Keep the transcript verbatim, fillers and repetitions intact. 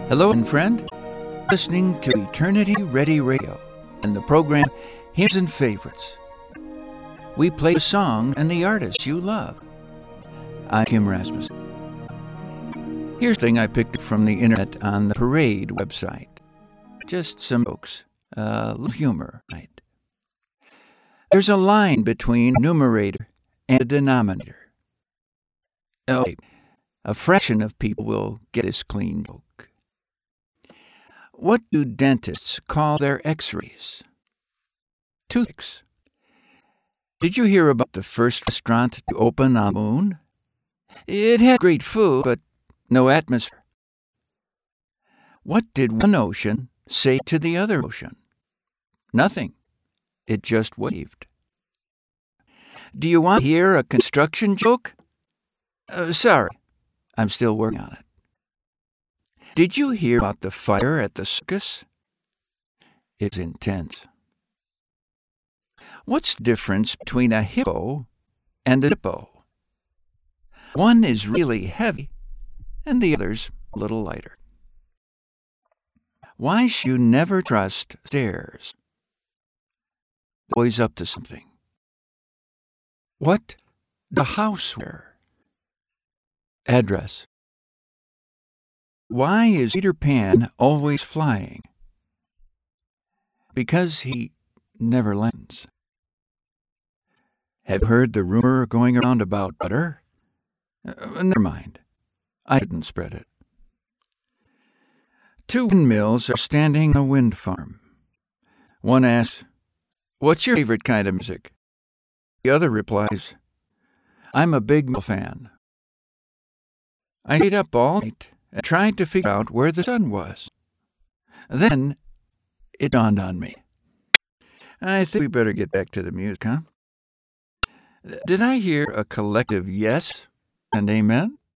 Hello, and friend. Listening to Eternity Ready Radio and the program Hymns and Favorites. We play a song and the artist you love. I'm Kim Rasmussen. Here's a thing I picked up from the internet on the Parade website. Just some jokes, a uh, little humor, right? There's a line between a numerator and a denominator. Okay, a fraction of people will get this clean joke. What do dentists call their x-rays? Toothaches. Did you hear about the first restaurant to open on the moon? It had great food, but no atmosphere. What did one ocean say to the other ocean? Nothing. It just waved. Do you want to hear a construction joke? Uh, sorry, I'm still working on it. Did you hear about the fire at the circus? It's intense. What's the difference between a hippo and a dippo? One is really heavy, and the other's a little lighter. Why should you never trust stairs? They're always up to something. What the house wear? Address. Why is Peter Pan always flying? Because he never lands. Have you heard the rumor going around about butter? Uh, never mind. I didn't spread it. Two windmills are standing on a wind farm. One asks, "What's your favorite kind of music?" The other replies, "I'm a big mill fan." I stayed up all night and tried to figure out where the sun was. Then it dawned on me. I think we better get back to the music, huh? Did I hear a collective yes and amen?